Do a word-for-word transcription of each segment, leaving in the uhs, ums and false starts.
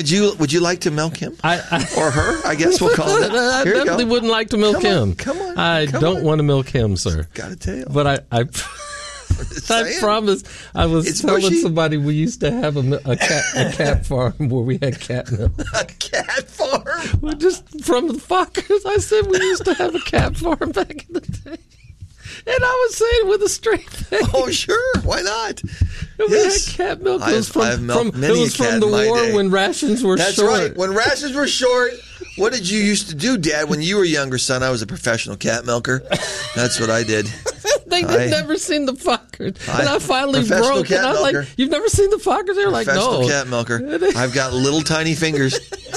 Would you Would you like to milk him I, I, or her? I guess we'll call it. I Here definitely wouldn't like to milk come him. On, come on, I come don't on. want to milk him, sir. Got a tail. But I, I, I promise. I was It's telling bushy. somebody we used to have a, a cat a cat farm where we had cat milk. A cat farm. Well, just from the Fockers, I said we used to have a cat farm back in the day. And I was saying with a straight face. Oh, sure. Why not? We Yes. had cat milk. It I've- was from, I've milked from, many it was a cat from the in my war day. when rations were That's short. right. When rations were short, what did you used to do, Dad? When you were a younger son, I was a professional cat milker. That's what I did. They'd I- never seen the Fockers. And I- I finally professional broke. cat And I was like, milker. you've never seen the Fockers? They were like, Professional no. cat milker. I've got little tiny fingers.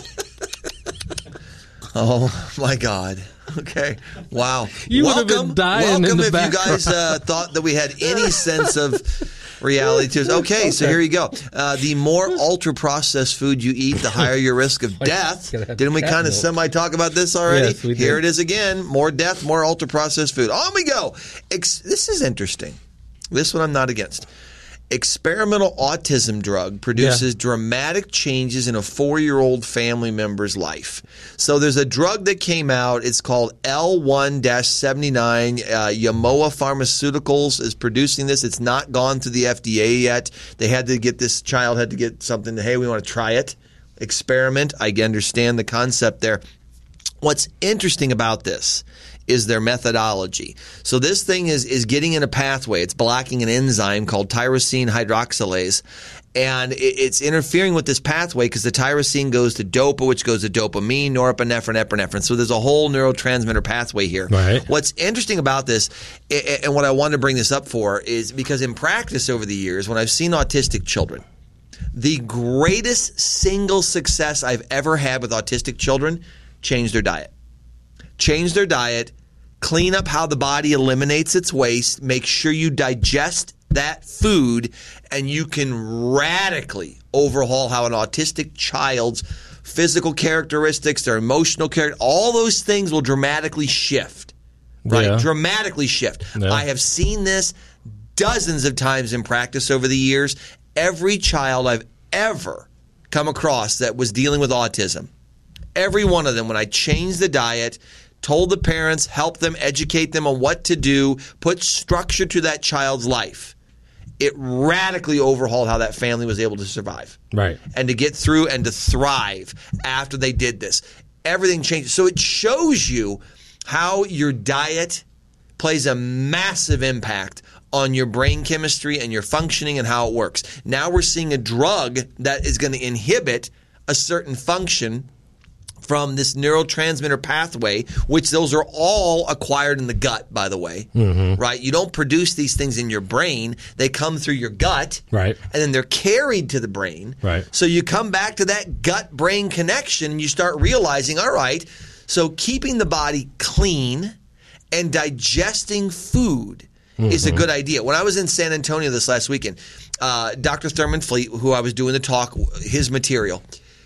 Oh my God. Okay. Wow. You would have welcome, been dying welcome in the if you guys uh, thought that we had any sense of reality to us. Okay, so here you go. Uh, the more ultra processed food you eat, the higher your risk of death. Gotta have Didn't we cat kind of milk. semi talk about this already? Yes, we did. Here it is again. More death, more ultra processed food. On we go. Ex- this is interesting. This one I'm not against. Experimental autism drug produces Yeah. dramatic changes in a four-year-old family member's life. So there's a drug that came out. It's called L one seventy-nine. Uh, Yamoa Pharmaceuticals is producing this. It's not gone through the F D A yet. They had to get this child had to get something to, hey, we want to try it. Experiment. I understand the concept there. What's interesting about this is their methodology. So this thing is is getting in a pathway. It's blocking an enzyme called tyrosine hydroxylase, and it, it's interfering with this pathway because the tyrosine goes to dopa, which goes to dopamine, norepinephrine, epinephrine. So there's a whole neurotransmitter pathway here. Right. What's interesting about this, a- and what I wanted to bring this up for, is because in practice over the years, when I've seen autistic children, the greatest single success I've ever had with autistic children, change their diet. Change their diet, clean up how the body eliminates its waste, make sure you digest that food, and you can radically overhaul how an autistic child's physical characteristics, their emotional character, all those things will dramatically shift. Right? Yeah. Dramatically shift. Yeah. I have seen this dozens of times in practice over the years. Every child I've ever come across that was dealing with autism, every one of them, when I changed the diet, told the parents, helped them, educate them on what to do, put structure to that child's life, it radically overhauled how that family was able to survive. Right. And to get through and to thrive after they did this. Everything changed. So it shows you how your diet plays a massive impact on your brain chemistry and your functioning and how it works. Now we're seeing a drug that is going to inhibit a certain function from this neurotransmitter pathway, which those are all acquired in the gut, by the way, mm-hmm. right? You don't produce these things in your brain. They come through your gut, Right. and then they're carried to the brain. Right. So you come back to that gut-brain connection, and you start realizing, all right, so keeping the body clean and digesting food mm-hmm. is a good idea. When I was in San Antonio this last weekend, uh, Doctor Thurman Fleet, who I was doing the talk, his material,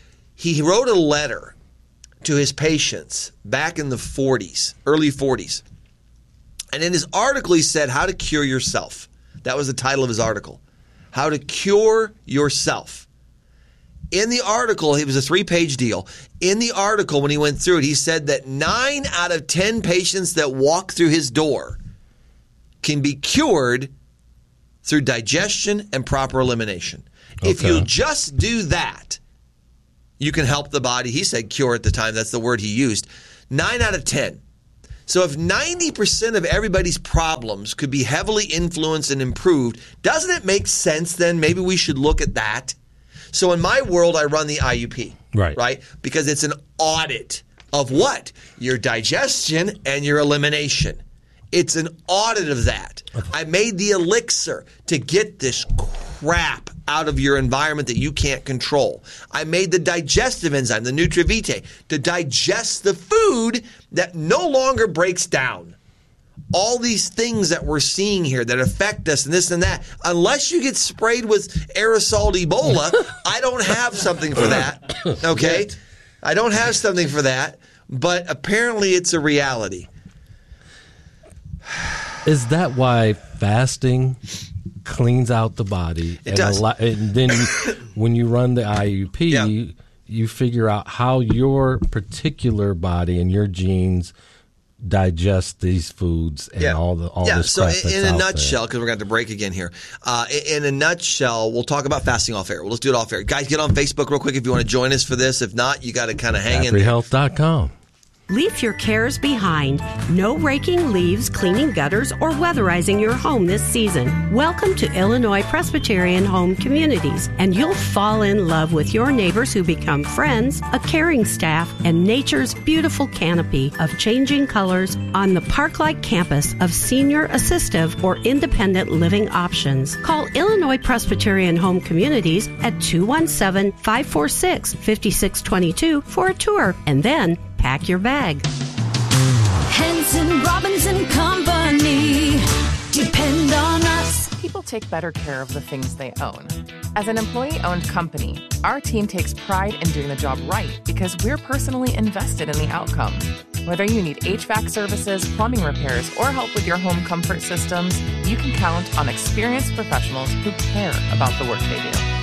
he wrote a letter to his patients back in the forties, early forties. And in his article, he said, How to Cure Yourself. That was the title of his article. How to Cure Yourself. In the article, it was a three-page deal. In the article, when he went through it, he said that nine out of ten patients that walk through his door can be cured through digestion and proper elimination. Okay. If you just do that, you can help the body. He said cure at the time. That's the word he used. Nine out of ten. So if ninety percent of everybody's problems could be heavily influenced and improved, doesn't it make sense then maybe we should look at that? So in my world, I run the I U P. Right. Right? Because it's an audit of what? Your digestion and your elimination. It's an audit of that. I made the elixir to get this crap out of your environment that you can't control. I made the digestive enzyme, the NutriVitae, to digest the food that no longer breaks down. All these things that we're seeing here that affect us and this and that, unless you get sprayed with aerosol Ebola, I don't have something for that, okay? I don't have something for that, but apparently it's a reality. Is that why fasting cleans out the body? It and does. A lot, and then you, when you run the I U P, Yeah. you, you figure out how your particular body and your genes digest these foods and yeah. all the all yeah. this so crap in, that's in a out nutshell, because we're going to break again here. Uh, in, in a nutshell, we'll talk about fasting off air. Well, let's do it off air. Guys, get on Facebook real quick if you want to join us for this. If not, you got to kind of hang in there. Health dot com. Leave your cares behind. No raking leaves, cleaning gutters, or weatherizing your home this season. Welcome to Illinois Presbyterian Home Communities, and you'll fall in love with your neighbors who become friends, a caring staff, and nature's beautiful canopy of changing colors on the park-like campus of senior assistive or independent living options. Call Illinois Presbyterian Home Communities at two one seven, five four six, five six two two for a tour, and then pack your bag. Henson, Robbins and Company. Depend on us. People take better care of the things they own. As an employee-owned company, our team takes pride in doing the job right because we're personally invested in the outcome. Whether you need H V A C services, plumbing repairs, or help with your home comfort systems, you can count on experienced professionals who care about the work they do.